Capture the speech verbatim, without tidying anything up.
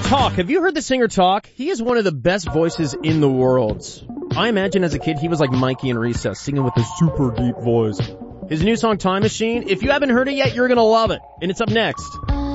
Talk. Have you heard the singer Talk? He is one of the best voices in the world. I imagine as a kid he was like Mikey in Recess, singing with a super deep voice. His new song, Time Machine, if you haven't heard it yet, you're gonna love it. And it's up next.